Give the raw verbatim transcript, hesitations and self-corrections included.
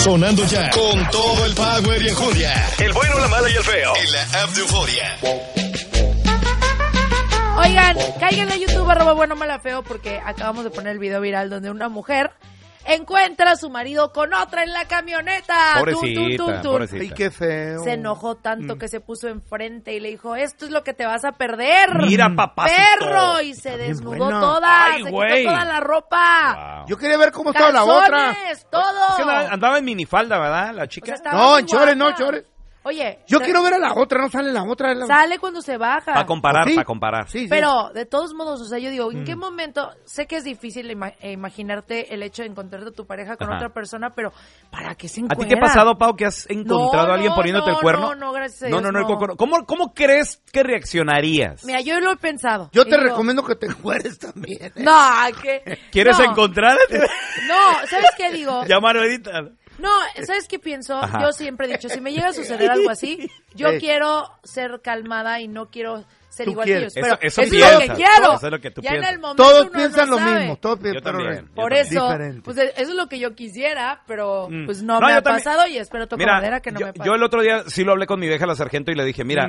Sonando ya con todo el power y enjundia. El bueno, la mala y el feo. En la app de Euforia. Oigan, cáiganle a YouTube, arroba bueno, mala, feo, porque acabamos de poner el video viral donde una mujer encuentra a su marido con otra en la camioneta. Pobrecita, Tun, tun, tun, tun. pobrecita. Ay, qué feo. Se enojó tanto mm. que se puso enfrente y le dijo, esto es lo que te vas a perder. Mira, papacito. Perro. Y se desnudó bueno. toda, Ay, se güey. quitó toda la ropa. Wow. Yo quería ver cómo estaba la otra. Todo. Es que andaba, andaba en minifalda, ¿verdad, la chica? O sea, No, en muy chores, no, guapa. chores. Oye. Yo se... quiero ver a la otra, no sale la otra. La... Sale cuando se baja. Para comparar, ¿Sí? para comparar. Sí, sí. Pero, de todos modos, o sea, yo digo, ¿en Mm. qué momento? Sé que es difícil ima- eh, imaginarte el hecho de encontrarte a tu pareja con Ajá. otra persona, pero ¿para qué se ¿A encuentra? ti te ha pasado, Pau, que has encontrado No, a alguien no, poniéndote no, el cuerno? no, no, gracias a No, Dios, no, no, no. el ¿Cómo, ¿Cómo crees que reaccionarías? Mira, yo lo he pensado. Yo Y te digo, recomiendo que te encueres también. ¿eh? No, que... ¿Quieres no, encontrarte? No, ¿sabes qué digo? Llamar ahorita. No, ¿sabes qué pienso? Ajá. Yo siempre he dicho, si me llega a suceder algo así, yo Sí. quiero ser calmada y no quiero ser Tú igual quieres. que ellos. Pero Eso- eso eso es lo que piensas, quiero. eso es lo que tú ya piensas. en el momento Todos uno piensan no lo sabe. mismo. Todos piensan Yo también. lo Por Yo eso, Diferente. pues eso es lo que yo quisiera, pero Mm. pues no, No, me yo ha también- pasado y espero tocar Mira, madera que no yo, me pase. yo el otro día sí lo hablé con mi vieja la sargento y le dije, mira,